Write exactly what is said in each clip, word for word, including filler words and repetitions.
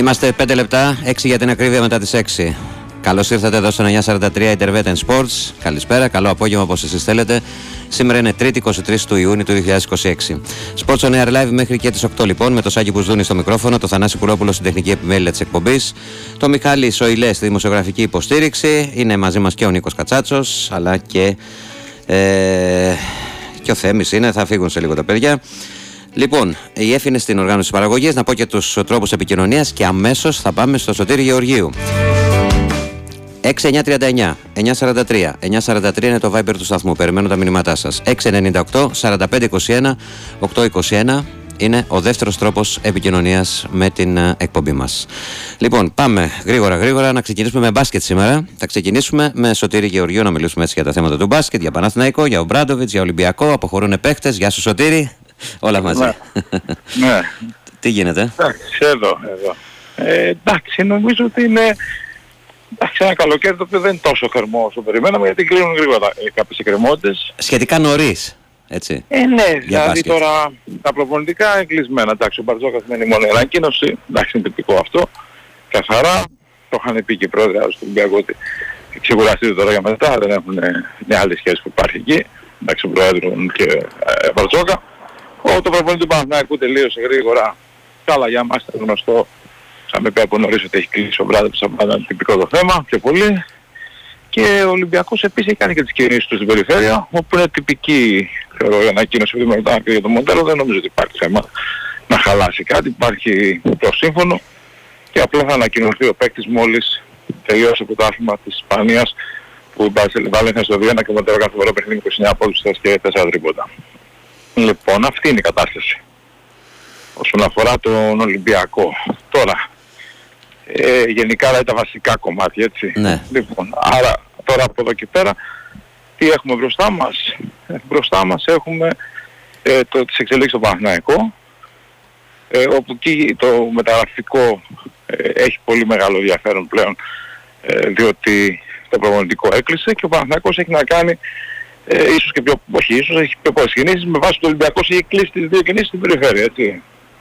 Είμαστε πέντε λεπτά, έξι για την ακρίβεια μετά τις έξι. Καλώς ήρθατε εδώ στο εννιακόσια σαράντα τρία Intervet and Sports. Καλησπέρα, καλό απόγευμα όπως εσείς θέλετε. Σήμερα είναι Τρίτη εικοστή τρίτη του Ιούνιου του δύο χιλιάδες είκοσι έξι. Sports on Air Live μέχρι και τις οκτώ λοιπόν, με το Σάκη Μπουσδούνη στο μικρόφωνο, το Θανάση Κουρόπουλο στην τεχνική επιμέλεια της εκπομπής, το Μιχάλη Σοηλέ στη δημοσιογραφική υποστήριξη. Είναι μαζί μας και ο Νίκος Κατσάτσος, αλλά και, ε, και ο Θέμης είναι, θα φύγουν σε λίγο τα παιδιά. Λοιπόν, η Εφη είναι στην οργάνωση της παραγωγής. Να πω και τους τρόπους επικοινωνίας και αμέσως θα πάμε στο Σωτήρη Γεωργίου. έξι εννιά τρία εννιά εννιακόσια σαράντα τρία εννιακόσια σαράντα τρία είναι το Viber του σταθμού. Περιμένω τα μηνύματά σας. έξι εννιά οκτώ σαράντα πέντε είκοσι ένα οκτακόσια είκοσι ένα είναι ο δεύτερος τρόπος επικοινωνίας με την εκπομπή μας. Λοιπόν, πάμε γρήγορα γρήγορα να ξεκινήσουμε με μπάσκετ σήμερα. Θα ξεκινήσουμε με Σωτήρη Γεωργίου να μιλήσουμε έτσι για τα θέματα του μπάσκετ, για Παναθηναϊκό, για Ομπράντοβιτς, για Ολυμπιακό. Αποχωρούν παίχτες. Γεια σου Σωτήρη. Όλα μαζί. Ναι. Ναι. Τι γίνεται? Εντάξει, εδώ, εδώ. Ε, εντάξει, νομίζω ότι είναι εντάξει, ένα καλοκαίρι το οποίο δεν είναι τόσο θερμό όσο περιμέναμε, γιατί κλείνουν γρήγορα κάποιες εκκρεμότητες. Σχετικά νωρίς, έτσι. Ε, ναι, δηλαδή μπάσκετ. τώρα τα προπονητικά είναι κλεισμένα. Εντάξει, ο Μπαρτζόκας μένει μόνο η ανακοίνωση. Εντάξει, είναι τυπικό αυτό. Καθαρά. Το είχαν πει και οι πρόεδροι του Ολυμπιακού ότι ξεκουραστείτε τώρα για μετά. Δεν έχουν μια άλλη σχέση που υπάρχει εκεί. Εντάξει, ο πρόεδρος και ε, Μπαρτζόκα. Ο, το προπονητή του Παναθηναϊκού τελείωσε γρήγορα. Καλά για μας ήταν γνωστό. Θα με πει από νωρίς ότι έχει κλείσει ο Μπράδεψης, θα πάνε τυπικό το θέμα, πιο πολύ. Και ο Ολυμπιακός επίσης έχει κάνει και τις κινήσεις του στην περιφέρεια, όπου είναι τυπική, θεωρώ, η ανακοίνωση που μετά και για το μοντέλο. Δεν νομίζω ότι υπάρχει θέμα να χαλάσει κάτι, υπάρχει το σύμφωνο και απλά θα ανακοινωθεί ο παίκτης μόλις τελειώσει το πρωτάθλημα της Ισπανίας, που η Βαλένθια στο δύο ένα και ο Μοντέλο κάθε φορά παιχνίδι είκοσι εννέα απόδοσης και τέσσερα τρίποτα. Λοιπόν, αυτή είναι η κατάσταση όσον αφορά τον Ολυμπιακό. Τώρα, ε, γενικά είναι τα βασικά κομμάτια, έτσι. Ναι. Λοιπόν, άρα τώρα από εδώ και πέρα, τι έχουμε μπροστά μας? Ε, μπροστά μας έχουμε ε, το, τις εξελίξεις στο Παναθηναϊκό, ε, όπου εκεί το μεταγραφικό ε, έχει πολύ μεγάλο ενδιαφέρον πλέον, ε, διότι το προπονητικό έκλεισε και ο Παναθηναϊκός έχει να κάνει Ε, ίσως και πιο, όχι ίσως, έχει πιο πολλές κινήσεις, με βάση το Ολυμπιακός έχει κλείσει τις δύο κινήσεις στην περιφέρεια, έτσι.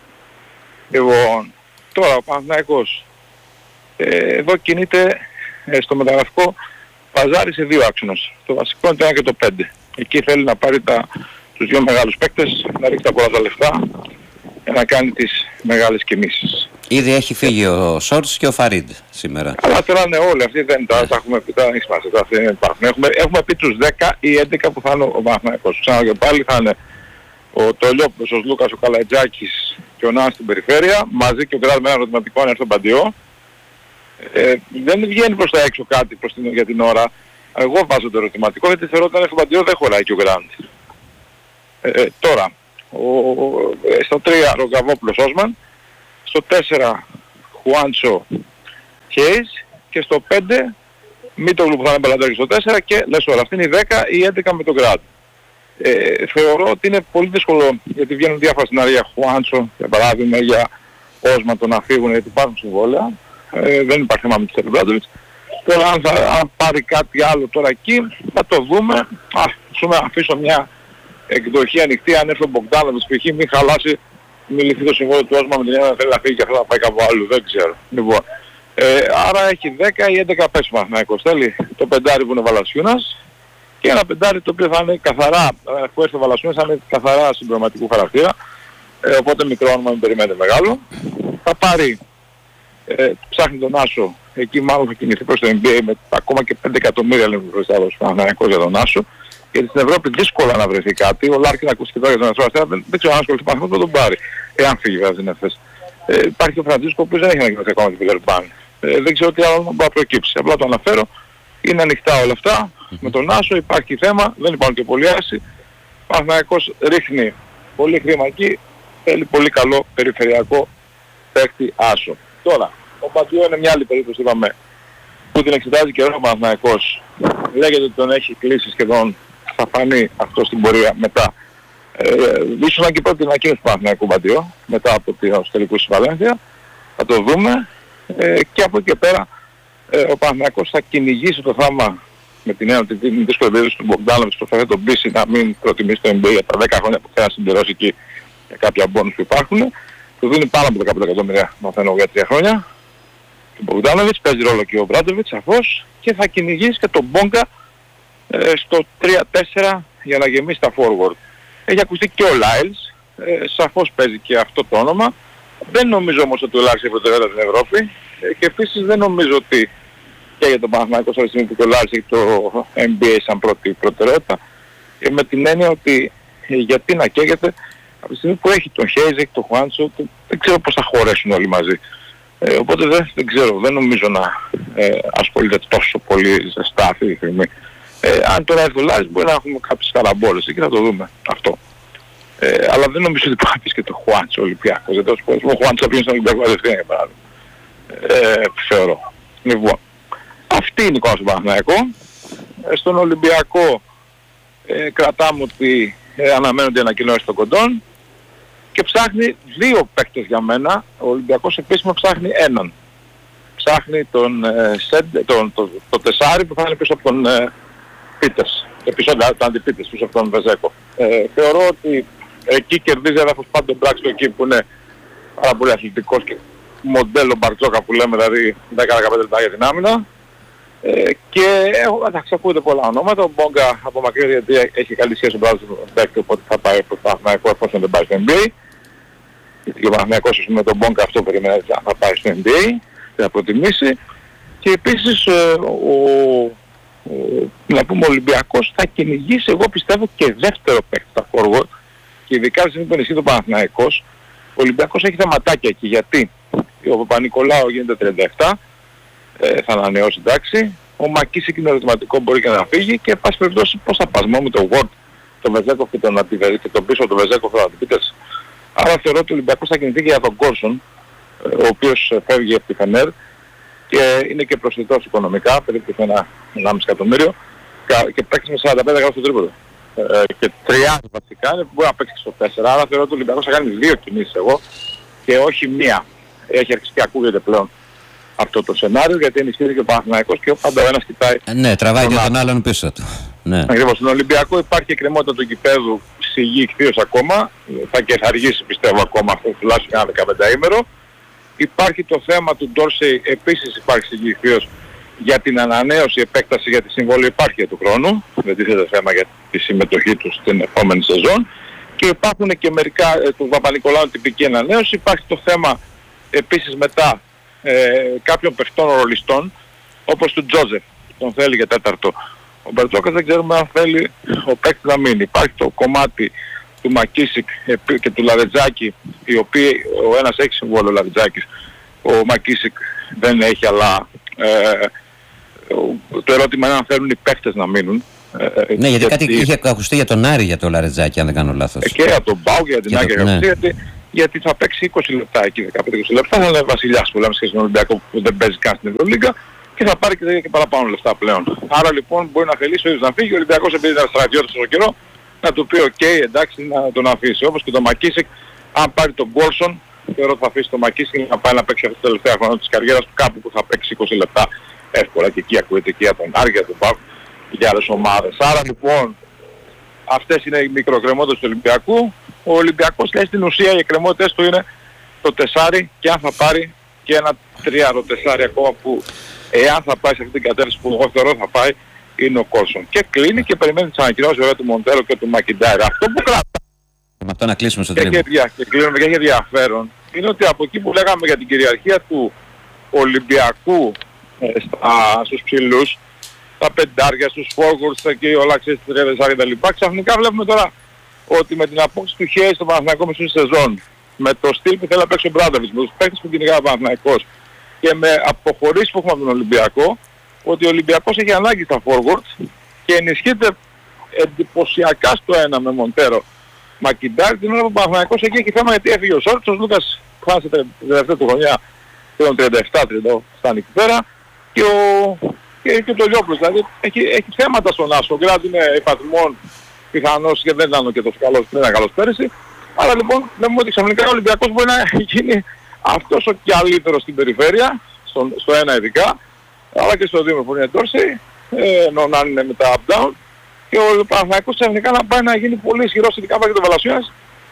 Λοιπόν, τώρα ο Παναθηναϊκός ε, εδώ κινείται ε, στο μεταγραφικό παζάρι σε δύο άξονες. Το βασικό είναι το ένα και το πέντε. Εκεί θέλει να πάρει τα, τους δύο μεγάλους παίκτες, να ρίξει τα πολλά τα λεφτά για να κάνει τις μεγάλες κινήσεις. Ήδη έχει φύγει ο Σόρτς και ο Φαρίντ σήμερα. Αλλά τώρα είναι όλοι αυτοί, δεν τα, τα έχουμε πει, τα έχει σημασία, αυτοί δεν υπάρχουν. Έχουμε, έχουμε πει τους δέκα ή έντεκα που θα είναι ο Παναθηναϊκός. Ξανά και πάλι θα είναι ο Τολιόπουλος, ο Λούκας, ο Καλατζάκης και ο Νάνας στην περιφέρεια, μαζί και ο Γκράτ με ένα ερωτηματικό αν έρθει τον Παντιό. Ε, δεν βγαίνει προς τα έξω κάτι προς την, για την ώρα. Εγώ βάζω το ερωτηματικό γιατί θεωρώ ότι αν έρθει τον Παντιό δεν χωράει και ο Γκράτ. Ε, τώρα, ο, στο τρία Ρογκαβόπουλος Όσμαν, στο τέσσερα Χουάντσο Χέις και στο πέντε Μίτογλου που θα είναι Μπαλαντάκη στο τέσσερα και λες όλα. Αυτή είναι η δέκα ή έντεκα με τον Γκράτ. Ε, θεωρώ ότι είναι πολύ δύσκολο γιατί βγαίνουν διάφορα σενάρια Χουάντσο για παράδειγμα, για Όσμαν το να φύγουν γιατί υπάρχουν συμβόλαια. Ε, δεν υπάρχει θέμα με τους Τερμπράντοβιτς. Τώρα αν, θα, αν πάρει κάτι άλλο τώρα εκεί θα το δούμε. Α, ας αφήσω μια εκδοχή ανοιχτή αν έρθει ο Μπογκδάνοβιτς π.χ. μην χαλάσει, μην λυθεί το συμβόλαιο του Όσμαν με την έννοια να θέλει να φύγει και αυτό να πάει κάπου αλλού, δεν ξέρω. Λοιπόν, ε, άρα έχει δέκα ή έντεκα πέσει Παναθηναϊκός. Θέλει το πεντάρι που είναι ο Valanciunas και ένα πεντάρι το οποίο θα είναι καθαρά, αφού έρθει ο Valanciunas θα είναι καθαρά συμπληρωματικού χαρακτήρα, ε, οπότε μικρό όνομα μην περιμένετε μεγάλο. Θα πάρει, ε, ψάχνει τον Άσο, εκεί μάλλον θα κινηθεί προς το N B A με ακόμα και πέντε εκατομμύρια λεπτά μπροστά ο Παναθηναϊκός για τον Άσο. Γιατί στην Ευρώπη δύσκολα να βρεθεί κάτι. Ο Λάρκιν ακούστηκε τώρα για τον Αστρό δεν, δεν ξέρω αν ασχοληθεί με αυτό, θα τον πάρει. Εάν φύγει βέβαια στην Εφές. Ε, υπάρχει ο Φραντζίσκο ο οποίος δεν έχει ανακοινωθεί ακόμα την Πιλερμπάν. Ε, δεν ξέρω τι άλλο μπορεί να προκύψει. Απλά το αναφέρω. Είναι ανοιχτά όλα αυτά. Με τον Άσο υπάρχει θέμα. Δεν υπάρχουν και πολλοί άσοι. Ο Παναθηναϊκός ρίχνει πολύ χρήμα εκεί. Θέλει πολύ καλό περιφερειακό παίκτη Άσο. Τώρα, ο Παντιό είναι μια άλλη περίπτωση είπαμε, που την εξετάζει και ο Παναθηναϊκός. Λέγεται ότι τον έχει κλείσει σχεδόν. Θα φανεί αυτό στην πορεία μετά. Ε, ίσως να και πρώτη ανακοίνωση του Παναθηναϊκού Παντιό, μετά από τους τελικούς της Βαλένθια. Θα το δούμε. Ε, και από εκεί και πέρα ε, ο Παναθηναϊκός θα κυνηγήσει το θάμα με την έννοια ότι είναι δύσκολη περίπτωση του Μπογκδάνοβιτς που θα τον πείσει να μην προτιμήσει το N B A για τα δέκα χρόνια που θέλει να συμπληρώσει εκεί για κάποια μπόνους που υπάρχουν. του δίνει πάνω από δεκαπέντε εκατομμύρια μαθαίνω για τρία χρόνια. Και ο Μπογδάνοβιτς, παίζει ρόλο και ο Μπράντοβιτς σαφώς, και θα κυνηγήσει και τον Μπόγκα ε, στο τρία τέσσερα για να γεμίσει τα forward. Έχει ακουστεί και ο Λάιλς, ε, σαφώς παίζει και αυτό το όνομα. Δεν νομίζω όμως ότι ο Λάιλς έχει προτεραιότητα στην Ευρώπη ε, και επίσης δεν νομίζω ότι και για τον Παναθηναϊκό σε στιγμή που ο Λάιλς έχει το N B A σαν πρώτη προτεραιότητα, και με την έννοια ότι ε, γιατί να καίγεται από τη στιγμή που έχει τον Χέιζ, έχει τον Χουάντσο, δεν ξέρω πώς θα χωρέσουν όλοι μαζί. Ε, οπότε δεν, δεν ξέρω, δεν νομίζω να ε, ασχολείται τόσο πολύ ζεστά αυτή τη στιγμή. Ε, αν τώρα έρθει ο Λάιλς μπορεί να έχουμε κάποιες καραμπόλες και θα το δούμε αυτό. Ε, αλλά δεν νομίζω ότι υπάρχει και το Χουάντσο Ολυμπιακός. Γιατί ο Χουάντσο θα πήγαινε στον Ολυμπιακό κατευθείαν για παράδειγμα. Ε, θεωρώ. Λοιπόν, αυτή είναι η εικόνα στον Παναθηναϊκό. Ε, στον Ολυμπιακό ε, κρατάμε ότι ε, αναμένονται οι ανακοινώσεις των κοντών και ψάχνει δύο παίκτες για μένα. Ο Ολυμπιακός επίσημα ψάχνει έναν. Ψάχνει τον, ε, Σεντ, τον το, το, το τεσάρι που θα είναι πίσω από τον ε, Πίτερς. Πίσω από τον Αντιπίτερς, πίσω από τον Βεζέκο. Ε, θεωρώ ότι εκεί κερδίζει έδαφος πάντα τον Μπράξο εκεί που είναι πάρα πολύ αθλητικός και μοντέλο Μπαρτζόκα που λέμε, δηλαδή δέκα με δεκαπέντε λεπτά για την άμυνα. Ε, και θα ξακούγονται πολλά ονόματα. Ο Μπόγκα από μακριά γιατί έχει καλή σχέση με τον Μπράξο, οπότε θα πάει προς το Παναθηναϊκό εφόσον δεν πάει στο N B A. Γιατί ο Παναθηναϊκός με τον Μπόγκα αυτό περιμένει να πάει στο N B A, θα προτιμήσει. Και επίσης ε, ο, ο, να πούμε ο Ολυμπιακός θα κυνηγήσει, εγώ πιστεύω, και δεύτερο παίκτη στα forward, και ειδικά στη στιγμή που ενισχύει το Παναθηναϊκός. Ο Ολυμπιακός έχει θεματάκια εκεί, γιατί ο Παπα-Νικολάου γίνεται τριάντα επτά, ε, θα ανανεώσει εντάξει, ο Μακίσικ είναι ερωτηματικό, μπορεί και να φύγει, και πάση περιπτώσει πώς θα πας μόνο με τον Ward, τον Βεζέκοφ και τον Αντιβερή και τον πίσω τον Βεζέκοφ θα αντιπίτες. Άρα θεωρώ ότι ο Ολυμπιακός θα κινηθεί και για τον Κόρσον, ε, ο οποίος φεύγει από τη Φενέρ και είναι και προσιτός οικονομικά, περίπου ένα ενάμιση εκατομμύριο, και παίξει με σαράντα πέντε γράφει στο τρίποδο. Ε, και τριάντα βασικά είναι που μπορεί να παίξει στο τέσσερα, άρα θεωρώ ότι ο Ολυμπιακός θα κάνει δύο κινήσεις εγώ και όχι μία. Έχει αρχίσει και ακούγεται πλέον αυτό το σενάριο, γιατί ενισχύεται και ο Παναθηναϊκός και πάντα ο ένας κοιτάει. Ε, ναι, τραβάει τον και τον άλλον πίσω του. Ναι. Ακριβώς. Στον Ολυμπιακό υπάρχει εκκρεμότητα του γηπέδου, σιγή κτίος ακόμα, θα και θα αργήσει πιστεύω ακόμα αυτό, τουλάχιστον ένα δεκαπενταήμερο. Υπάρχει το θέμα του Ντόρσεϊ, επίσης υπάρχει σιγή κτίος για την ανανέωση, επέκταση για τη συμβόλαιο υπάρχει για του χρόνου, δεν τίθεται θέμα για τη συμμετοχή του στην επόμενη σεζόν, και υπάρχουν και μερικά ε, του Παπα-Νικολάου τυπική ανανέωση. Υπάρχει το θέμα επίσης μετά ε, κάποιων παιχτών ρολιστών, όπως του Τζόζεφ, τον θέλει για τέταρτο. Ο Μπαρτζόκας δεν ξέρουμε αν θέλει ο παίκτης να μείνει. Υπάρχει το κομμάτι του Μακίσικ και του Λαρετζάκη, οι οποίοι, ο ένας έχει συμβόλαιο ο Λαρετζάκης, ο Μακίσικ δεν έχει, αλλά ε, το ερώτημα είναι αν θέλουν οι παίκτες να μείνουν. Ε, ναι, γιατί, γιατί κάτι είχε ακουστεί για τον Άρη για το Λαρετζάκη, αν δεν κάνω λάθος. Και για τον Μπάου και για την Άκη, ναι. γιατί, γιατί θα παίξει είκοσι λεπτά εκεί, δεκαπέντε είκοσι λεπτά, θα είναι βασιλιάς που λέμε σχέση με τον Ολυμπιακό που δεν παίζει καν στην Ευρωλίγκα, και θα πάρει και, και παραπάνω λεφτά πλέον. Άρα λοιπόν μπορεί να θελήσει ο ίδιος να φύγει, ο Ολυμπιακός επειδή ήταν στρατιώτης τόσο καιρό, να του πει οκ, okay, εντάξει, να τον αφήσει. Όπως και τον Μακίσικ, αν πάρει τον Γκόλσον, θεωρώ ότι θα αφήσει τον Μακίσικ να πάει να παίξει αυτή τη τελευταία χρονιά της καριέρας του κάπου που θα παίξει είκοσι λεπτά εύκολα, και εκεί ακούγεται και για τον Άρη, για τον Πάκ και για άλλες ομάδες. Άρα λοιπόν αυτές είναι οι μικροκρεμότητες του Ολυμπιακού. Ο Ολυμπιακός λέει στην ουσία οι εκκρεμότητες του είναι το τεσάρι, και αν θα πάρει και ένα τριάρο τεσάρι ακόμα, που εάν θα πάει σε αυτή την κατεύθυνση που εγώ θεωρώ θα πάει, είναι ο Κόρσον. Και κλείνει και περιμένει τις ανακοινώσεις βέβαια του Μοντέλο και του Μακιντάιρ. Αυτό που κρατάει με αυτό να κλείσουμε στο και, τρίμηνο. και, και κλείνουμε και έχει ενδιαφέρον είναι ότι από εκεί που λέγαμε για την κυριαρχία του Ολυμπιακού ε, στα, στους ψηλούς, στα πεντάρια, στους forwards και όλα ξέρεις τις ρεύες και τα λοιπά, ξαφνικά βλέπουμε τώρα ότι με την απόκτηση του Χέι στο Παναθηναϊκό μεσού της σεζόν, με το στυλ που θέλει να παίξει ο Μπράντοβιτς, με τους παίκτες που κυνηγάει ο Παναθηναϊκός και με αποχωρήσεις που έχουμε από τον Ολυμπιακό, ότι ο Ολυμπιακός έχει ανάγκη στα forwards και ενισχύεται εντυπωσιακά στο ένα με Μοντέρο Μακιντάρ, την ώρα που ο Παναθηναϊκός εκεί έχει θέμα γιατί έφυγε ο Σόρτς, ο Λούκας χάσε την τελευταία του χρονιά πλέον τριάντα επτά τριάντα φτάνει εκεί πέρα, και ο, και, και το Λιόπουλος, δηλαδή έχει, έχει θέματα στον Άσο, ο Γκραντ είναι υπαθμόν πιθανώς και δεν ήταν και τόσο καλός, δεν ήταν καλός πέρυσι, αλλά λοιπόν λέμε ότι ξαφνικά ο Ολυμπιακός μπορεί να γίνει αυτός ο καλύτερος στην περιφέρεια, στο, στο ένα ειδικά, αλλά και στο δύο που είναι Ντόρσεϊ, ενώ να είναι με τα up-down, και ο Παναθηναϊκός ξαφνικά να πάει να γίνει πολύ ισχυρός ειδικά για τον Βαλασσιάς,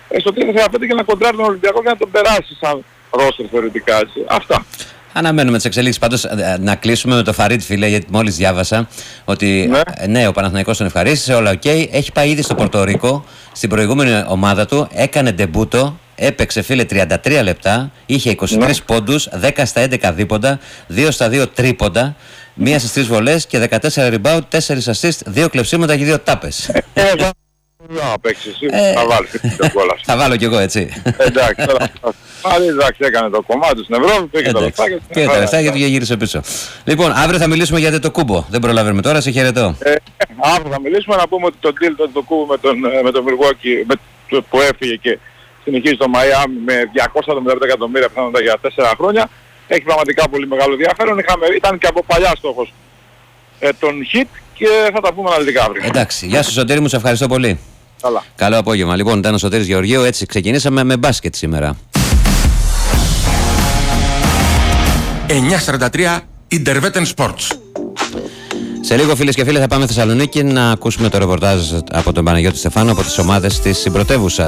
ε, στο τρία τέσσερα πέντε και να κοντράρει τον Ολυμπιακό και να τον περάσει σαν ρόστερ θεωρητικά. Έτσι. Αυτά. Αναμένουμε τις εξελίξεις. Πάντως να κλείσουμε με το Φαρίτ, φίλε, γιατί μόλις διάβασα ότι ναι, ναι, ο Παναθηναϊκός τον ευχαρίστησε, όλα οκ. Okay. Έχει πάει ήδη στο Πορτορίκο, στην προηγούμενη ομάδα του, έκανε ντεμπούτο, έπαιξε, φίλε, τριάντα τρία λεπτά, είχε είκοσι τρεις ναι. πόντους, δέκα στα έντεκα δίποντα, δύο στα δύο τρίποντα, μία στις τρεις βολές και δεκατέσσερα rebound, τέσσερα assist, δύο κλεψίματα και δύο τάπες. Να παίξεις εσύ, θα βάλεις και την κόλλα. Θα βάλω κι εγώ, έτσι. Εντάξει, πάλι εντάξει, έκανε το κομμάτι στην Ευρώπη, πήγε τα λεφτά και και τα λεφτά γιατί γύρισε πίσω. Λοιπόν, αύριο θα μιλήσουμε για το Κούμπο. Δεν προλαβαίνουμε τώρα, σε χαιρετώ. Ε, αύριο θα μιλήσουμε, να πούμε ότι το deal το Κούμπο με τον, με τον Milwaukee, με, που έφυγε και συνεχίζει το Μαϊάμι με διακόσια εβδομήντα πέντε εκατομμύρια πιθανότητα για τέσσερα χρόνια. Έχει πραγματικά πολύ μεγάλο ενδιαφέρον. Είχαμε, ήταν και από παλιά στόχος ε, τον Hit και θα τα πούμε αναλυτικά αύριο. Εντάξει, γεια σου Σωτήρη μου, σε ευχαριστώ πολύ. Καλά. Καλό απόγευμα. Λοιπόν, ήταν ο Σωτήρης Γεωργίου. Έτσι ξεκινήσαμε με μπάσκετ σήμερα. εννιά σαράντα τρία Intervetten Sports. Σε λίγο, φίλες και φίλοι, θα πάμε στη Θεσσαλονίκη να ακούσουμε το ρεπορτάζ από τον Παναγιώτη Στεφάνο από τις ομάδες της συμπρωτεύουσας.